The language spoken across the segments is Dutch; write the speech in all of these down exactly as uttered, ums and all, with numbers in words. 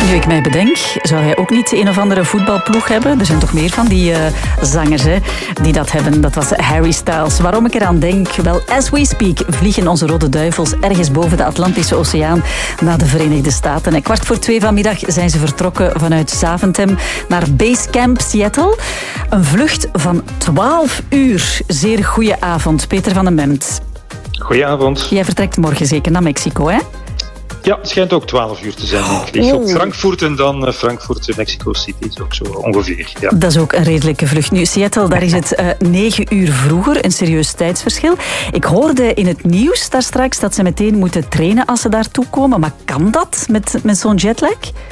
Nu ik mij bedenk, zou hij ook niet een of andere voetbalploeg hebben? Er zijn toch meer van die uh, zangers hè, die dat hebben. Dat was Harry Styles. Waarom ik eraan denk? Wel, as we speak vliegen onze Rode Duivels ergens boven de Atlantische Oceaan naar de Verenigde Staten. En kwart voor twee vanmiddag zijn ze vertrokken vanuit Zaventem naar Basecamp Seattle. Een vlucht van twaalf uur. Zeer goeie avond, Peter van den Bemt. Goedenavond. Jij vertrekt morgen zeker naar Mexico, hè? Ja, het schijnt ook twaalf uur te zijn. Ik vlieg op Frankfurt en dan uh, Frankfurt, Mexico City. Is ook zo ongeveer. Ja. Dat is ook een redelijke vlucht. Nu, Seattle, daar is het uh, negen uur vroeger. Een serieus tijdsverschil. Ik hoorde in het nieuws daar straks dat ze meteen moeten trainen als ze daartoe komen. Maar kan dat met, met zo'n jetlag?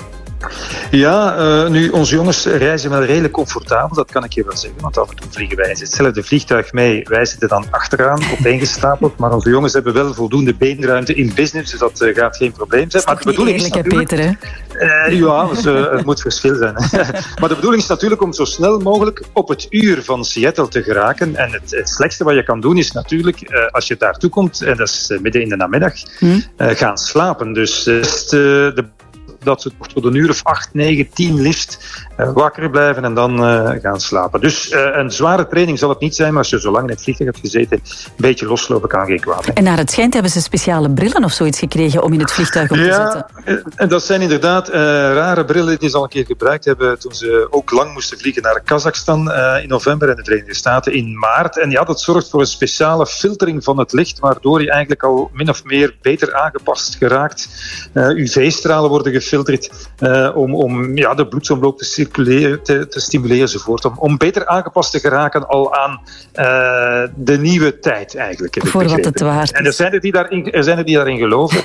Ja, uh, nu, onze jongens reizen wel redelijk comfortabel, dat kan ik je wel zeggen, want af en toe vliegen wij in hetzelfde vliegtuig mee. Wij zitten dan achteraan, opeengestapeld, maar onze jongens hebben wel voldoende beenruimte in business, dus dat uh, gaat geen probleem zijn. Maar de bedoeling is natuurlijk... Peter, hè? Uh, ja, dus, uh, het moet verschil zijn. Maar de bedoeling is natuurlijk om zo snel mogelijk op het uur van Seattle te geraken. En het, het slechtste wat je kan doen is natuurlijk, uh, als je daartoe komt, en dat is uh, midden in de namiddag, hmm. uh, gaan slapen. Dus uh, de dat ze toch tot een uur of acht, negen, tien liefst uh, wakker blijven en dan uh, gaan slapen. Dus uh, een zware training zal het niet zijn, maar als je zo lang in het vliegtuig hebt gezeten, een beetje loslopen kan geen kwaad. En naar het schijnt hebben ze speciale brillen of zoiets gekregen om in het vliegtuig op te ja, zetten. En dat zijn inderdaad uh, rare brillen die ze al een keer gebruikt hebben toen ze ook lang moesten vliegen naar Kazachstan uh, in november en de Verenigde Staten in maart. En ja, dat zorgt voor een speciale filtering van het licht, waardoor je eigenlijk al min of meer beter aangepast geraakt. Uh, U V-stralen worden gefilterd. Uh, om, om ja, de bloedsomloop te, circuleren, te, te stimuleren enzovoort. Om, om beter aangepast te geraken al aan uh, de nieuwe tijd eigenlijk. Voor wat het waard is. En er zijn er die daarin, er zijn er die daarin geloven.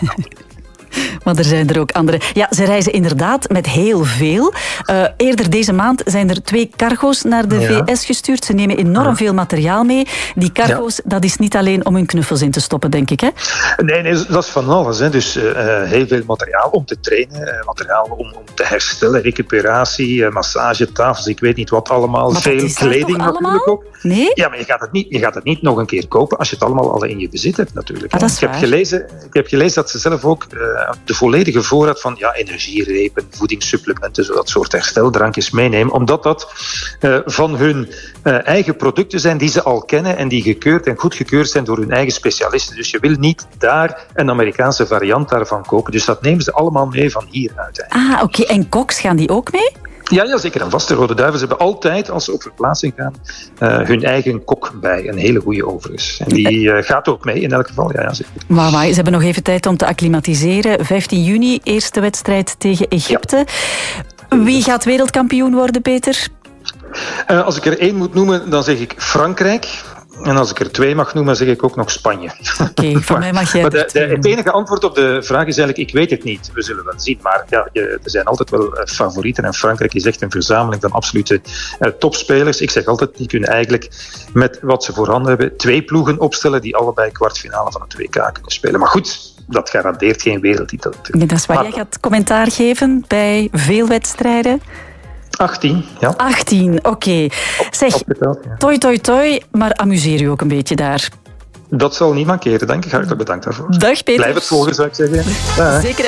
Maar er zijn er ook andere. Ja, ze reizen inderdaad met heel veel. Uh, eerder deze maand zijn er twee cargo's naar de ja. V S gestuurd. Ze nemen enorm veel materiaal mee. Die cargo's, ja. dat is niet alleen om hun knuffels in te stoppen, denk ik, hè? Nee, nee dat is van alles. Hè. Dus uh, heel veel materiaal om te trainen. Uh, materiaal om, om te herstellen. Recuperatie, uh, massage, tafels, ik weet niet wat allemaal. Maar veel kleding natuurlijk ook. Nee? Ja, maar je gaat, het niet, je gaat het niet nog een keer kopen als je het allemaal al in je bezit hebt, natuurlijk. Ah, dat is ik, heb gelezen, ik heb gelezen dat ze zelf ook uh, de volledige voorraad van ja, energierepen, voedingssupplementen, zo dat soort hersteldrankjes meenemen, omdat dat uh, van hun uh, eigen producten zijn die ze al kennen en die gekeurd en goedgekeurd zijn door hun eigen specialisten. Dus je wil niet daar een Amerikaanse variant daarvan kopen. Dus dat nemen ze allemaal mee van hieruit. Ah, oké. Okay. En koks, gaan die ook mee? Ja, ja, zeker en vast. De Rode Duivels hebben altijd, als ze op verplaatsing gaan, uh, hun eigen kok bij. Een hele goede overigens. En die uh, gaat ook mee in elk geval. Ja, ja, zeker. Maar, maar ze hebben nog even tijd om te acclimatiseren. vijftien juni, eerste wedstrijd tegen Egypte. Ja. Wie gaat wereldkampioen worden, Peter? Uh, als ik er één moet noemen, dan zeg ik Frankrijk. En als ik er twee mag noemen, zeg ik ook nog Spanje. Oké, okay, voor maar, mij mag jij maar de, de, Het enige antwoord op de vraag is eigenlijk, ik weet het niet. We zullen wel zien. Maar ja, je, er zijn altijd wel uh, favorieten. En Frankrijk is echt een verzameling van absolute uh, topspelers. Ik zeg altijd, die kunnen eigenlijk met wat ze voorhanden hebben twee ploegen opstellen die allebei kwartfinale van het W K kunnen spelen. Maar goed, dat garandeert geen wereldtitel. Nee, dat is waar. Maar, jij gaat commentaar geven bij veel wedstrijden. achttien, ja. achttien, oké. Okay. Zeg, Opgeteld, ja. toi, toi, toi, maar amuseer u ook een beetje daar. Dat zal niet mankeren, denk ik. Hartelijk bedankt daarvoor. Dag, Peter. Blijf het volgen, zou ik zeggen. Dag. Zeker.